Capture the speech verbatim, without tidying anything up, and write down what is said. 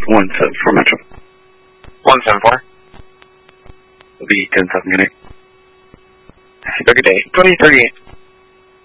one seven four Metro. one seven four. It'll be ten seven, good night. Have a good day. twenty thirty-eight.